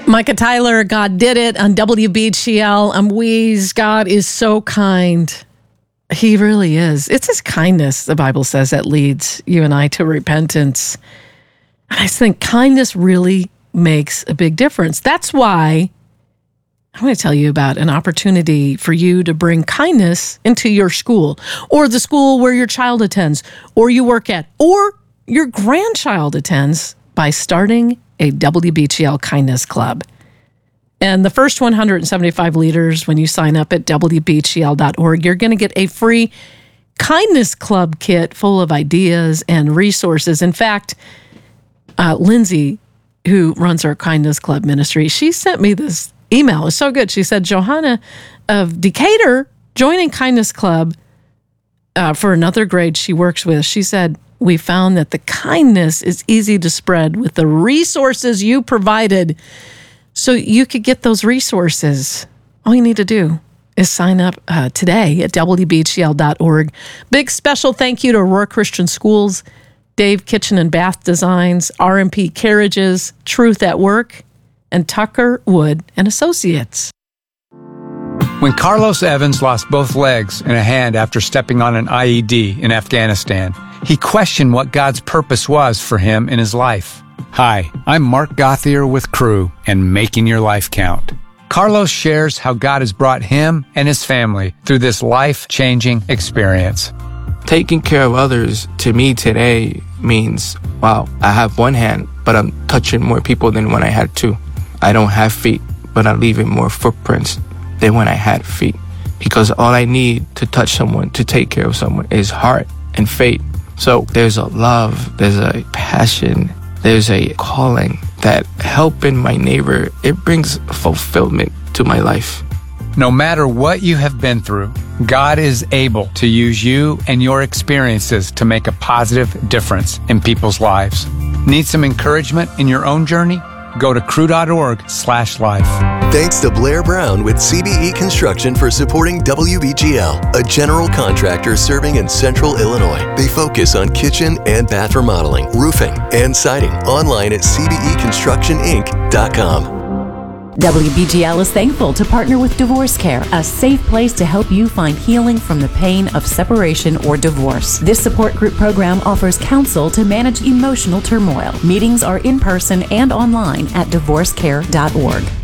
Micah Tyler, God Did It on WBGL. I'm Weeze. God is so kind. He really is. It's his kindness, the Bible says, that leads you and I to repentance. And I just think kindness really makes a big difference. That's why I'm going to tell you about an opportunity for you to bring kindness into your school, or the school where your child attends, or you work at, or your grandchild attends, by starting a WBGL Kindness Club. And the first 175 leaders, when you sign up at WBGL.org, you're going to get a free Kindness Club kit full of ideas and resources. In fact, Lindsay, who runs our Kindness Club ministry, she sent me this email. It's so good. She said, Johanna of Decatur joining Kindness Club for another grade she works with. She said, we found that the kindness is easy to spread with the resources you provided. So you could get those resources. All you need to do is sign up today at WBGL.org. Big special thank you to Aurora Christian Schools, Dave Kitchen and Bath Designs, RMP Carriages, Truth at Work, and Tucker Wood and Associates. When Carlos Evans lost both legs and a hand after stepping on an IED in Afghanistan, he questioned what God's purpose was for him in his life. Hi, I'm Mark Gothier with Crew and Making Your Life Count. Carlos shares how God has brought him and his family through this life-changing experience. Taking care of others to me today means, wow, I have one hand, but I'm touching more people than when I had two. I don't have feet, but I'm leaving more footprints than when I had feet. Because all I need to touch someone, to take care of someone, is heart and faith. So there's a love, there's a passion, there's a calling that helping my neighbor, it brings fulfillment to my life. No matter what you have been through, God is able to use you and your experiences to make a positive difference in people's lives. Need some encouragement in your own journey? Go to crew.org/life. Thanks to Blair Brown with CBE Construction for supporting WBGL, a general contractor serving in Central Illinois. They focus on kitchen and bath remodeling, roofing, and siding. Online at cbeconstructioninc.com. WBGL is thankful to partner with Divorce Care, a safe place to help you find healing from the pain of separation or divorce. This support group program offers counsel to manage emotional turmoil. Meetings are in person and online at divorcecare.org.